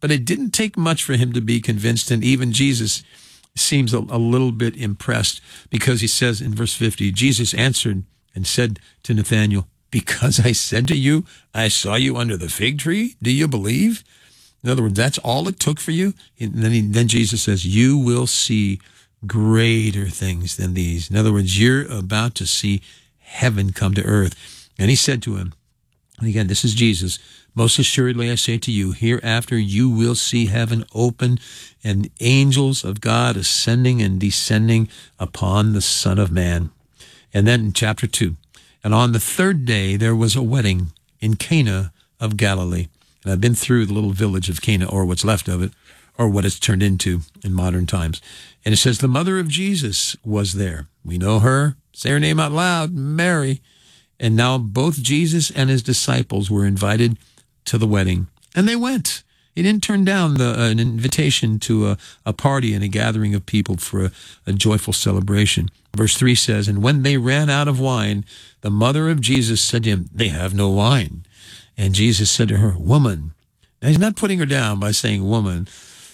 But it didn't take much for him to be convinced, and even Jesus seems a little bit impressed, because he says in verse 50, Jesus answered and said to Nathanael, because I said to you, I saw you under the fig tree, do you believe? In other words, that's all it took for you? And then Jesus says, you will see greater things than these. In other words, you're about to see heaven come to earth. And he said to him, and again, this is Jesus, most assuredly I say to you, hereafter you will see heaven open and angels of God ascending and descending upon the Son of Man. And then in chapter 2, and on the third day there was a wedding in Cana of Galilee. And I've been through the little village of Cana, or what's left of it, or what it's turned into in modern times. And it says the mother of Jesus was there. We know her. Say her name out loud, Mary. And now both Jesus and his disciples were invited to the wedding. And they went. He didn't turn down an invitation to a party and a gathering of people for a joyful celebration. Verse 3 says, and when they ran out of wine, the mother of Jesus said to him, they have no wine. And Jesus said to her, woman. Now he's not putting her down by saying woman,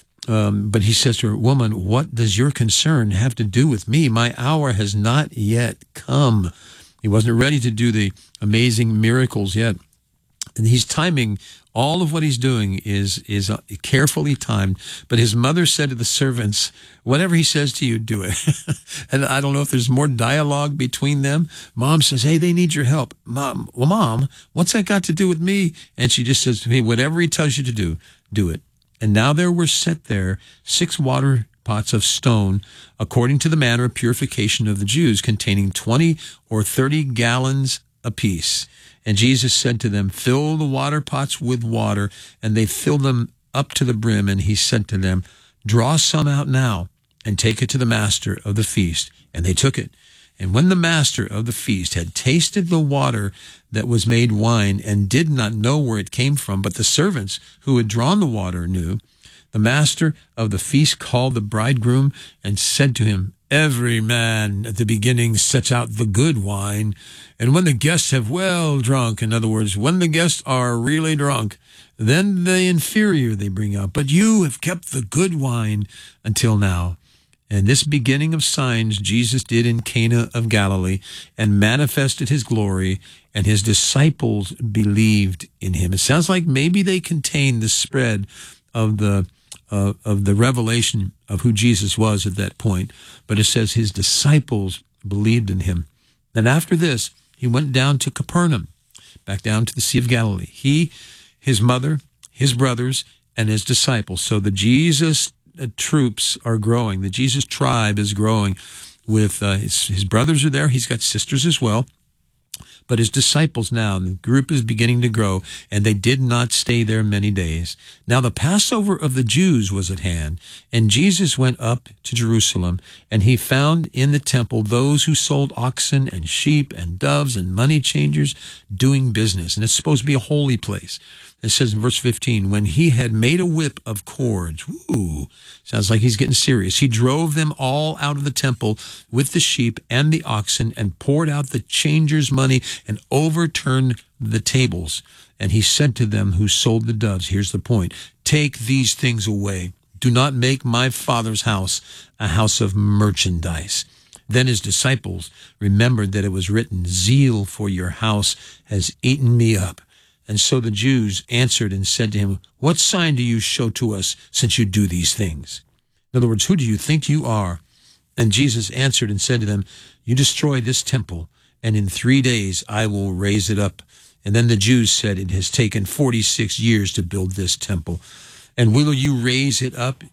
but he says to her, woman, what does your concern have to do with me? My hour has not yet come. He wasn't ready to do the amazing miracles yet. And he's timing, all of what he's doing is carefully timed. But his mother said to the servants, whatever he says to you, do it. And I don't know if there's more dialogue between them. Mom says, hey, they need your help. Mom, what's that got to do with me? And she just says to me, whatever he tells you to do, do it. And now there were set there 6 water pots of stone, according to the manner of purification of the Jews, containing 20 or 30 gallons apiece. And Jesus said to them, fill the water pots with water, and they filled them up to the brim. And he said to them, draw some out now, and take it to the master of the feast. And they took it. And when the master of the feast had tasted the water that was made wine, and did not know where it came from, but the servants who had drawn the water knew, the master of the feast called the bridegroom and said to him, every man at the beginning sets out the good wine, and when the guests have well drunk, in other words, when the guests are really drunk, then the inferior they bring out. But you have kept the good wine until now. And this beginning of signs Jesus did in Cana of Galilee, and manifested his glory, and his disciples believed in him. It sounds like maybe they contain the spread of the revelation of who Jesus was at that point. But it says his disciples believed in him. And after this, he went down to Capernaum, back down to the Sea of Galilee. He, his mother, his brothers, and his disciples. So the Jesus troops are growing. The Jesus tribe is growing with his brothers are there. He's got sisters as well. But his disciples now, the group is beginning to grow, and they did not stay there many days. Now the Passover of the Jews was at hand, and Jesus went up to Jerusalem, and he found in the temple those who sold oxen and sheep and doves and money changers doing business. And it's supposed to be a holy place. It says in verse 15, when he had made a whip of cords, sounds like he's getting serious, he drove them all out of the temple with the sheep and the oxen, and poured out the changers' money and overturned the tables. And he said to them who sold the doves, here's the point, take these things away. Do not make my Father's house a house of merchandise. Then his disciples remembered that it was written, zeal for your house has eaten me up. And so the Jews answered and said to him, what sign do you show to us since you do these things? In other words, who do you think you are? And Jesus answered and said to them, you destroy this temple, and in 3 days I will raise it up. And then the Jews said, it has taken 46 years to build this temple. And will you raise it up?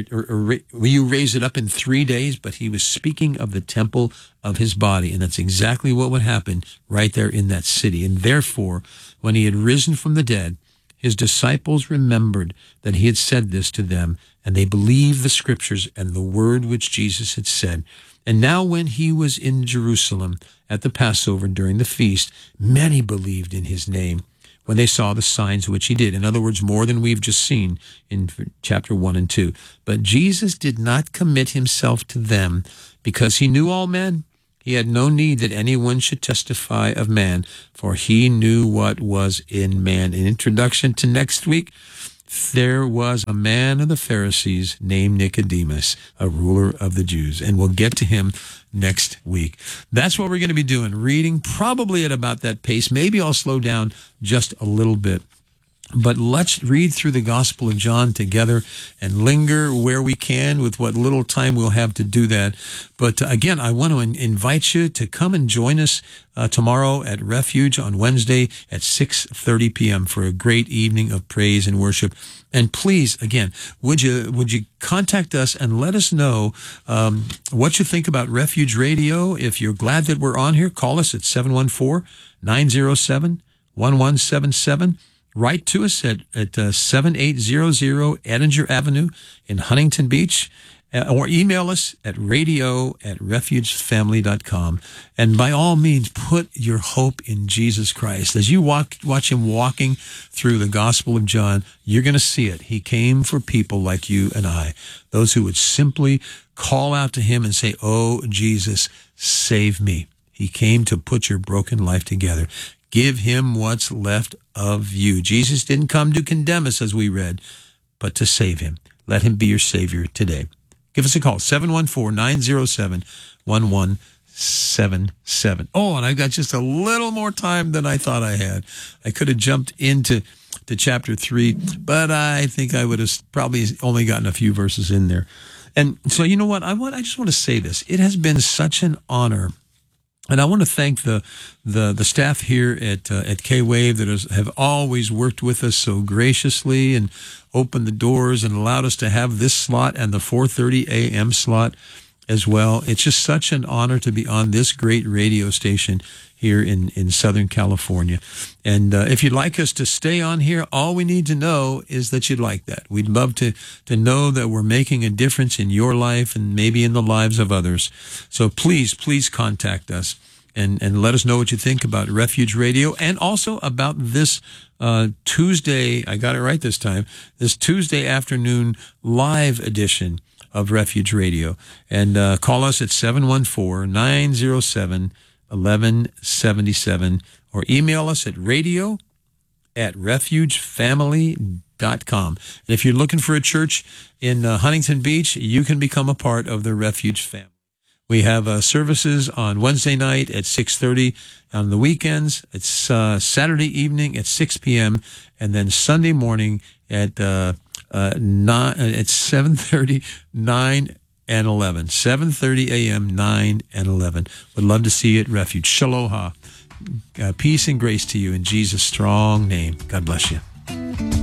Or will you raise it up in 3 days? But he was speaking of the temple of his body. And that's exactly what would happen right there in that city. And therefore, when he had risen from the dead, his disciples remembered that he had said this to them, and they believed the scriptures and the word which Jesus had said. And now when he was in Jerusalem at the Passover during the feast, many believed in his name when they saw the signs which he did. In other words, more than we've just seen in chapter 1 and 2. But Jesus did not commit himself to them because he knew all men. He had no need that anyone should testify of man, for he knew what was in man. An introduction to next week. there was a man of the Pharisees named Nicodemus, a ruler of the Jews, and we'll get to him next week. That's what we're going to be doing, reading probably at about that pace. Maybe I'll slow down just a little bit. But let's read through the Gospel of John together and linger where we can with what little time we'll have to do that. But again, I want to invite you to come and join us tomorrow at Refuge on Wednesday at 6:30 p.m. for a great evening of praise and worship. And please, again, would you contact us and let us know what you think about Refuge Radio? If you're glad that we're on here, call us at 714-907-1177. Write to us at 7800 Edinger Avenue in Huntington Beach, or email us at radio@refugefamily.com. And by all means, put your hope in Jesus Christ. As you watch him walking through the Gospel of John, you're going to see it. He came for people like you and I, those who would simply call out to him and say, "Oh, Jesus, save me." He came to put your broken life together. Give him what's left of you. Jesus didn't come to condemn us, as we read, but to save him. Let him be your Savior today. Give us a call, 714-907-1177. Oh, and I've got just a little more time than I thought I had. I could have jumped into chapter 3, but I think I would have probably only gotten a few verses in there. And so, you know what? I just want to say this. It has been such an honor. And I want to thank the staff here at K-Wave that have always worked with us so graciously and opened the doors and allowed us to have this slot and the 4:30 a.m. slot as well. It's just such an honor to be on this great radio station here in Southern California. And if you'd like us to stay on here, all we need to know is that you'd like that. We'd love to know that we're making a difference in your life and maybe in the lives of others. So please contact us and let us know what you think about Refuge Radio and also about this Tuesday, I got it right this time, this Tuesday afternoon live edition of Refuge Radio. And call us at 714-907-1177 or email us at radio@refugefamily.com. And if you're looking for a church in Huntington Beach, you can become a part of the Refuge family. We have services on Wednesday night at 6:30. On the weekends, it's Saturday evening at 6 p.m. and then Sunday morning at 7:30, 9, and 11. 7:30 a.m., 9, and 11. Would love to see you at Refuge. Shaloha. Peace and grace to you in Jesus' strong name. God bless you.